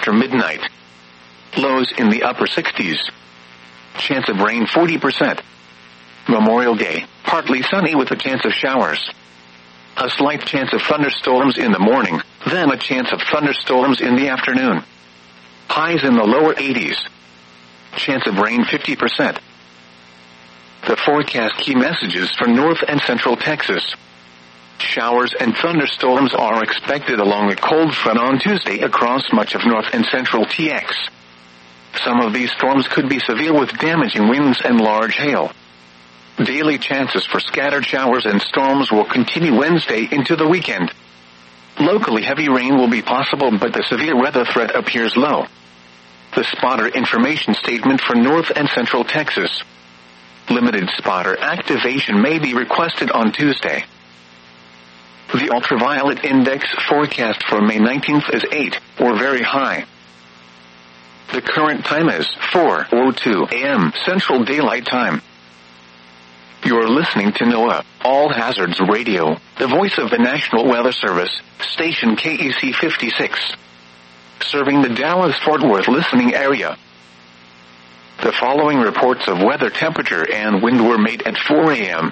after midnight. Lows in the upper 60s. Chance of rain 40%. Memorial Day, partly sunny with a chance of showers. A slight chance of thunderstorms in the morning, then a chance of thunderstorms in the afternoon. Highs in the lower 80s. Chance of rain 50%. The forecast key messages for North and Central Texas. Showers and thunderstorms are expected along a cold front on Tuesday across much of North and Central TX. Some of these storms could be severe with damaging winds and large hail. Daily chances for scattered showers and storms will continue Wednesday into the weekend. Locally heavy rain will be possible, but the severe weather threat appears low. The spotter information statement for North and Central Texas. Limited spotter activation may be requested on Tuesday. The ultraviolet index forecast for May 19th is 8, or very high. The current time is 4:02 a.m. Central Daylight Time. You're listening to NOAA, All Hazards Radio, the voice of the National Weather Service, station KEC 56. Serving the Dallas-Fort Worth listening area. The following reports of weather temperature and wind were made at 4 a.m.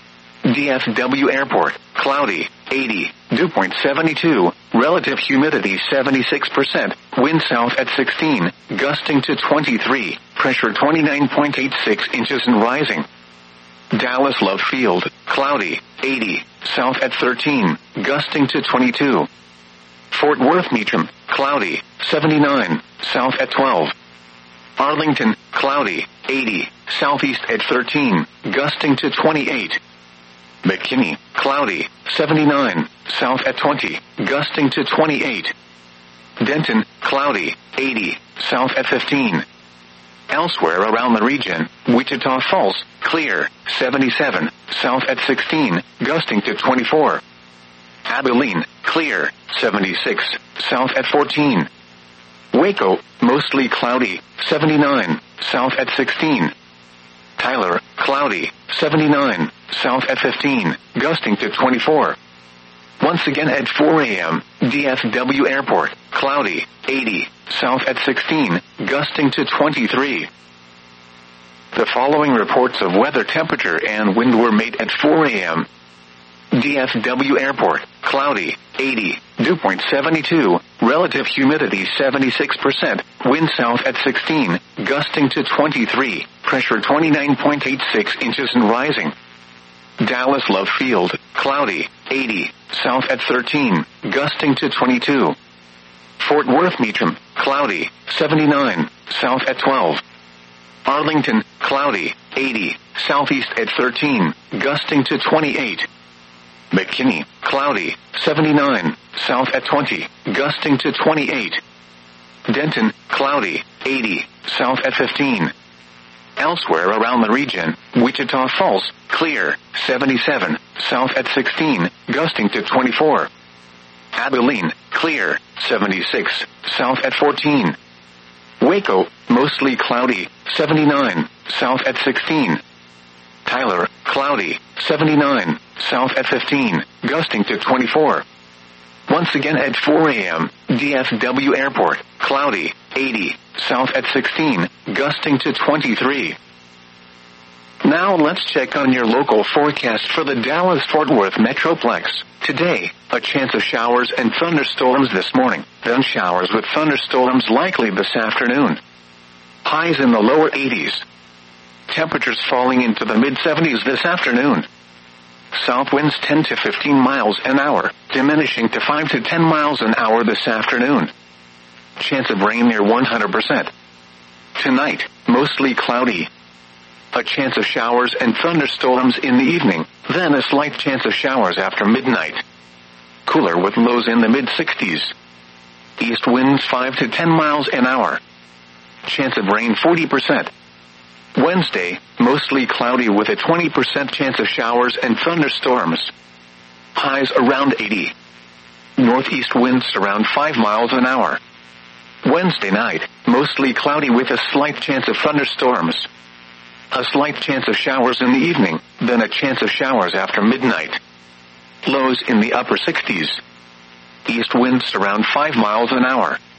DFW Airport, cloudy, 80, dew point 72, relative humidity 76%, wind south at 16, gusting to 23, pressure 29.86 inches and rising. Dallas Love Field, cloudy, 80, south at 13, gusting to 22. Fort Worth Meacham, cloudy, 79, south at 12. Arlington, cloudy, 80, southeast at 13, gusting to 28. McKinney, cloudy, 79, south at 20, gusting to 28. Denton, cloudy, 80, south at 15. Elsewhere around the region, Wichita Falls, clear, 77, south at 16, gusting to 24. Abilene, clear, 76, south at 14. Waco, mostly cloudy, 79, south at 16. Tyler, cloudy, 79, south at 15, gusting to 24. Once again at 4 a.m., DFW Airport, cloudy, 80, south at 16, gusting to 23. The following reports of weather temperature and wind were made at 4 a.m. DFW Airport, cloudy, 80, dew point 72, relative humidity 76%, wind south at 16, gusting to 23, pressure 29.86 inches and rising. Dallas Love Field, cloudy, 80, south at 13, gusting to 22. Fort Worth Meacham, cloudy, 79, south at 12. Arlington, cloudy, 80, southeast at 13, gusting to 28. McKinney, cloudy, 79, south at 20, gusting to 28. Denton, cloudy, 80, south at 15. Elsewhere around the region, Wichita Falls, clear, 77, south at 16, gusting to 24. Abilene, clear, 76, south at 14. Waco, mostly cloudy, 79, south at 16. Tyler, cloudy, 79, south at 15, gusting to 24. Once again at 4 a.m., DFW Airport, cloudy, 80, south at 16, gusting to 23. Now let's check on your local forecast for the Dallas-Fort Worth Metroplex. Today, a chance of showers and thunderstorms this morning, then showers with thunderstorms likely this afternoon. Highs in the lower 80s. Temperatures falling into the mid-70s this afternoon. South winds 10 to 15 miles an hour, diminishing to 5 to 10 miles an hour this afternoon. Chance of rain near 100%. Tonight, mostly cloudy. A chance of showers and thunderstorms in the evening, then a slight chance of showers after midnight. Cooler with lows in the mid-60s. East winds 5 to 10 miles an hour. Chance of rain 40%. Wednesday, mostly cloudy with a 20% chance of showers and thunderstorms. Highs around 80. Northeast winds around 5 miles an hour. Wednesday night, mostly cloudy with a slight chance of thunderstorms. A slight chance of showers in the evening, then a chance of showers after midnight. Lows in the upper 60s. East winds around 5 miles an hour.